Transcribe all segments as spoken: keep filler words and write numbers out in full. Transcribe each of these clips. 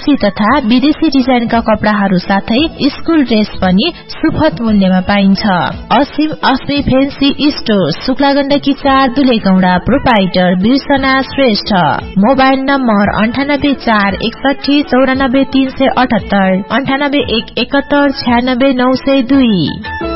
देशी तथा विदेशी डिजाइनका कपडाहरू साथै स्कुल ड्रेस पनि सुपथ मूल्यमा पाइन्छ। असीम अस्मी फेन्सी स्टोर, शुक्लागण्डकी चार, दुलेगौडा। प्रोपाइटर बिर्सना श्रेष्ठ। मोबाइल नम्बर अन्ठानब्बे चार एकसठी चौरानब्बे तीन सय अठहत्तर, अन्ठानब्बे एक एकहत्तर छ्यानब्बे नौ सय दुई।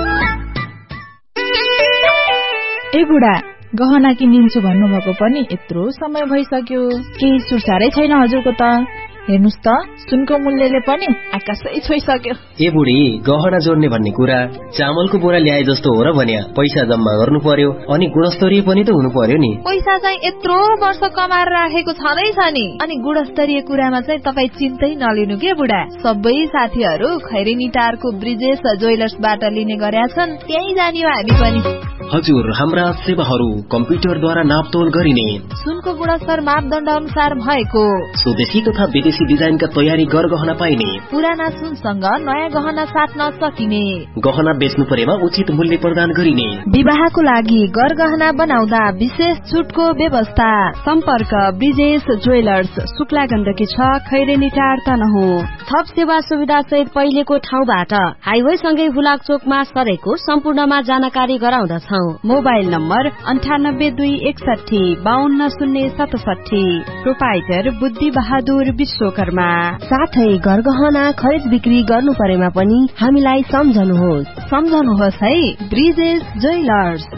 ए बुढा, गहना किनिन्छु भन्नुभएको पनि यत्रो समय भइसक्यो, केही सुरसारै छैन हजुरको त। हेर्नुस् त, सुनको मूल्यले पनि आकाशै छोइसक्यो। ए बुढी, गहना जोड्ने भन्ने कुरा चामलको बोरा ल्याए जस्तो हो र भन्या। पैसा जम्मा गर्नु पर्यो अनि गुणस्तरीय पनि त हुनु पर्यो नि। पैसा चाहिँ यत्रो वर्ष कमाएर राखेको छँदैछ नि, अनि गुणस्तरीय कुरामा चाहिँ तपाईँ चिन्तै नलिनु के बुढा। सबै साथीहरू खैरेनी टारको ब्रिजेश ज्वेलर्सबाट लिने गरेका छन्, त्यही जाने हो हामी पनि। हजुर, हाम्रा सेवाहरू कम्प्युटरद्वारा नापतोल गरिने, सुनको गुणस्तर मापदण्ड अनुसार भएको, स्वदेशी तथा विदेशी डिजाइनका तयारी गरगहना पाइने, पुराना सुनसँग नयाँ गहना साट्न सकिने, गहना बेच्नु परेमा उचित मूल्य प्रदान गरिने, विवाहको लागि गरगहना बनाउँदा विशेष छुटको व्यवस्था। सम्पर्क ब्रिजेश ज्वेलर्स, शुक्ला गण्डकी छ, खैरेनी टार तनहुँ। थप सेवा सुविधा सहित पहिलेको ठाउँबाट हाइवे सँगै हुलाक चोकमा सरेको सम्पूर्णमा जानकारी गराउँदछौ। मोबाइल नम्बर अन्ठानब्बे दुई एकसठी बाहन्न शून्य सतसठी। प्रोपाइटर बुद्धि बहादुर विश्वकर्मा। साथै गरगहना खरिद बिक्री गर्नु परेमा पनि हामीलाई सम्झनुहोस् सम्झनुहोस् है, Brijesh jewellers.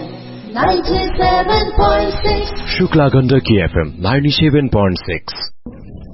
Shukla Gandaki FM ninety seven point six.